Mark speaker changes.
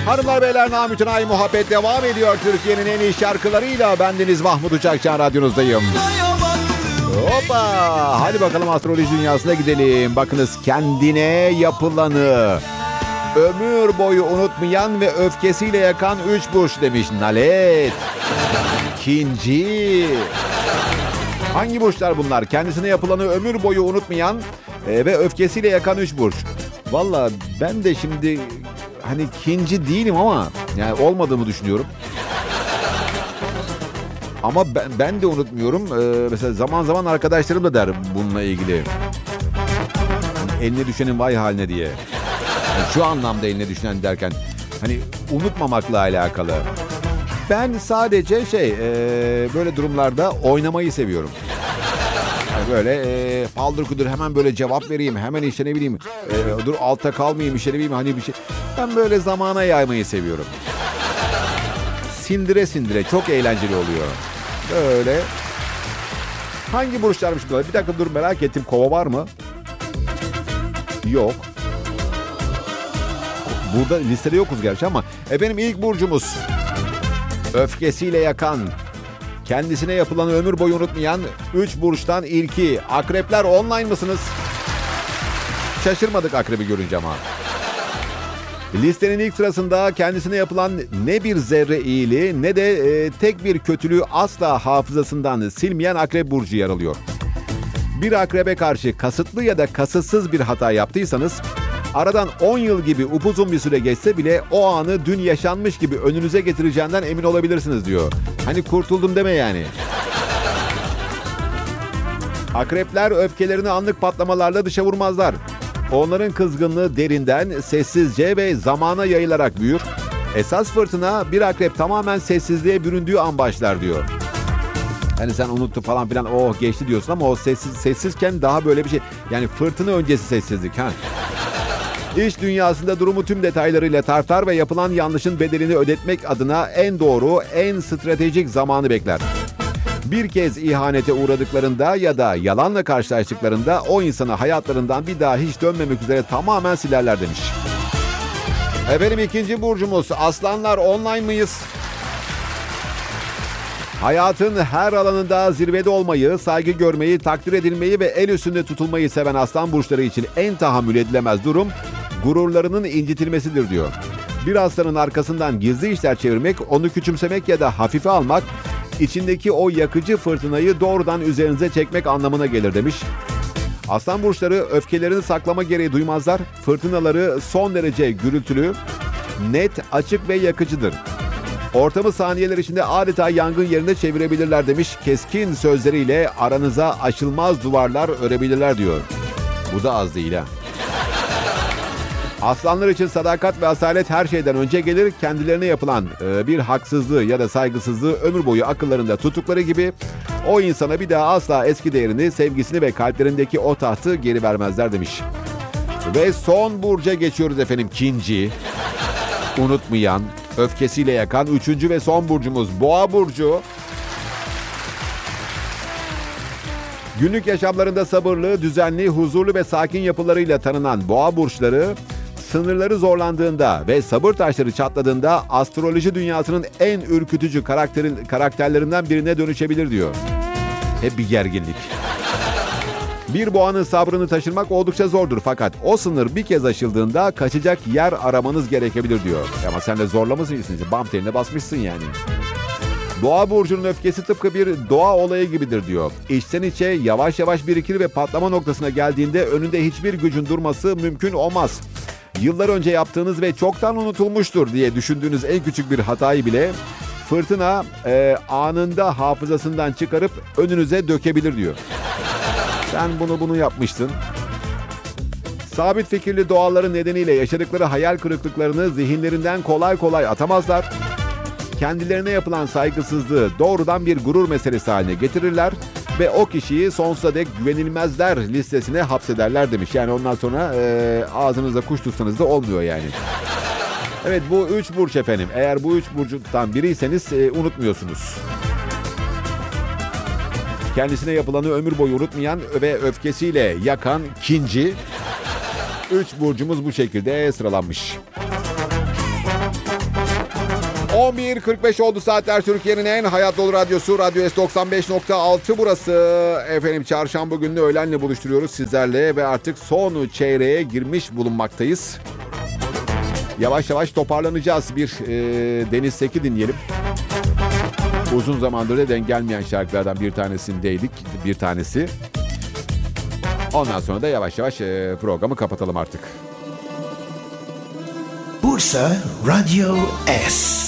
Speaker 1: Hanımlar beyler, Namütenayi muhabbet devam ediyor. Türkiye'nin en iyi şarkılarıyla bendeniz Mahmut Uçakcan, radyonuzdayım. Hoppa! Hadi bakalım astroloji dünyasına gidelim. Bakınız, kendine yapılanı ömür boyu unutmayan ve öfkesiyle yakan 3 burç demiş Nalet. İkinci. Hangi burçlar bunlar? Kendisine yapılanı ömür boyu unutmayan ve öfkesiyle yakan 3 burç. Valla ben de şimdi hani ikinci değilim ama yani olmadığımı düşünüyorum. Ama ben de unutmuyorum. Mesela zaman zaman arkadaşlarım da der bununla ilgili. Eline düşenin vay haline diye. Yani şu anlamda eline düşen derken hani unutmamakla alakalı. Ben sadece böyle durumlarda oynamayı seviyorum. Yani böyle paldır kudur hemen böyle cevap vereyim. Hemen işte ne bileyim dur altta kalmayayım, işte ne bileyim hani bir şey. Ben böyle zamana yaymayı seviyorum. Sindire sindire çok eğlenceli oluyor. Böyle. Hangi burçlarmış bunlar? Bir dakika dur, merak ettim. Kova var mı? Yok. Burada listede yokuz gerçi ama. Efendim, ilk burcumuz. Öfkesiyle yakan, kendisine yapılanı ömür boyu unutmayan 3 burçtan ilki. Akrepler, online mısınız? Şaşırmadık akrebi görünce ama. Listenin ilk sırasında kendisine yapılan ne bir zerre iyiliği ne de tek bir kötülüğü asla hafızasından silmeyen Akrep burcu yer alıyor. Bir akrebe karşı kasıtlı ya da kasıtsız bir hata yaptıysanız, aradan 10 yıl gibi upuzun bir süre geçse bile o anı dün yaşanmış gibi önünüze getireceğinden emin olabilirsiniz diyor. Hani kurtuldum deme yani. Akrepler öfkelerini anlık patlamalarla dışa vurmazlar. Onların kızgınlığı derinden, sessizce ve zamana yayılarak büyür. Esas fırtına bir akrep tamamen sessizliğe büründüğü an başlar diyor. Hani sen unuttu falan filan, oh geçti diyorsun ama o sessizken daha böyle bir şey. Yani fırtına öncesi sessizlik. Ha. İş dünyasında durumu tüm detaylarıyla tartar ve yapılan yanlışın bedelini ödetmek adına en doğru, en stratejik zamanı bekler. Bir kez ihanete uğradıklarında ya da yalanla karşılaştıklarında o insanı hayatlarından bir daha hiç dönmemek üzere tamamen silerler demiş. Efendim, ikinci burcumuz Aslanlar, online mıyız? Hayatın her alanında zirvede olmayı, saygı görmeyi, takdir edilmeyi ve el üstünde tutulmayı seven aslan burçları için en tahammül edilemez durum gururlarının incitilmesidir diyor. Bir aslanın arkasından gizli işler çevirmek, onu küçümsemek ya da hafife almak, içindeki o yakıcı fırtınayı doğrudan üzerinize çekmek anlamına gelir demiş. Aslan burçları öfkelerini saklama gereği duymazlar. Fırtınaları son derece gürültülü, net, açık ve yakıcıdır. Ortamı saniyeler içinde adeta yangın yerine çevirebilirler demiş. Keskin sözleriyle aranıza aşılmaz duvarlar örebilirler diyor. Bu da az değil ha. Aslanlar için sadakat ve asalet her şeyden önce gelir. Kendilerine yapılan bir haksızlığı ya da saygısızlığı ömür boyu akıllarında tuttukları gibi o insana bir daha asla eski değerini, sevgisini ve kalplerindeki o tahtı geri vermezler demiş. Ve son burca geçiyoruz efendim. İkinci, unutmayan, öfkesiyle yakan 3. ve son burcumuz Boğa burcu. Günlük yaşamlarında sabırlı, düzenli, huzurlu ve sakin yapılarıyla tanınan Boğa burçları, sınırları zorlandığında ve sabır taşları çatladığında astroloji dünyasının en ürkütücü karakterlerinden birine dönüşebilir diyor. Hep bir gerginlik. Bir boğanın sabrını taşırmak oldukça zordur, fakat o sınır bir kez aşıldığında kaçacak yer aramanız gerekebilir diyor. Ama sen de zorlamasın, bam teline basmışsın yani. Boğa burcunun öfkesi tıpkı bir doğa olayı gibidir diyor. İçten içe yavaş yavaş birikir ve patlama noktasına geldiğinde önünde hiçbir gücün durması mümkün olmaz. Yıllar önce yaptığınız ve çoktan unutulmuştur diye düşündüğünüz en küçük bir hatayı bile fırtına anında hafızasından çıkarıp önünüze dökebilir diyor. Sen bunu yapmıştın. Sabit fikirli doğaları nedeniyle yaşadıkları hayal kırıklıklarını zihinlerinden kolay kolay atamazlar. Kendilerine yapılan saygısızlığı doğrudan bir gurur meselesi haline getirirler ve o kişiyi sonsuza dek güvenilmezler listesine hapsederler demiş. Yani ondan sonra ağzınızda kuş tutsanız da olmuyor yani. Evet, bu 3 burç efendim. Eğer bu 3 burçtan biriyseniz unutmuyorsunuz. Kendisine yapılanı ömür boyu unutmayan ve öfkesiyle yakan ikinci 3 burcumuz bu şekilde sıralanmış. 11.45 oldu saatler. Türkiye'nin en hayat dolu radyosu Radyo S95.6 burası. Efendim çarşamba gününü öğlenle buluşturuyoruz sizlerle ve artık son çeyreğe girmiş bulunmaktayız. Yavaş yavaş toparlanacağız. Bir Deniz Seki dinleyelim. Uzun zamandır da denk gelmeyen şarkılardan bir tanesi. Ondan sonra da yavaş yavaş programı kapatalım artık.
Speaker 2: Bursa Radyo S.